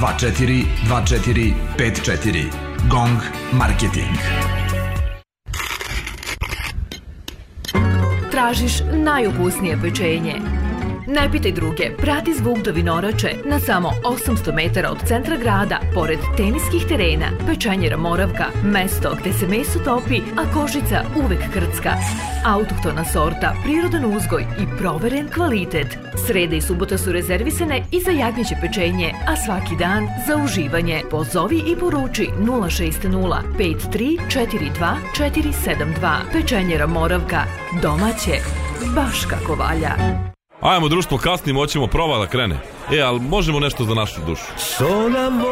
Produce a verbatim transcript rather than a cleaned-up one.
dva četiri dva četiri pet četiri. Gong Marketing. Tražiš najukusnije pečenje? Ne pitaj druge, prati zvuk do Vinorače na samo osamsto metara od centra grada, pored teniskih terena. Pečenjera Moravka, mesto gde se meso topi, a kožica uvek krcka. Autohtona sorta, prirodan uzgoj i proveren kvalitet. Sreda i subota su rezervisane i za jagnjeće pečenje, a svaki dan za uživanje. Pozovi i poruči nula šest nula pet tri četiri dva četiri sedam dva. Pečenjera Moravka, domaće, baš kako valja. Ajmo društvo, kasnimo, hoćemo prova da krene. E, ali možemo nešto za našu dušu.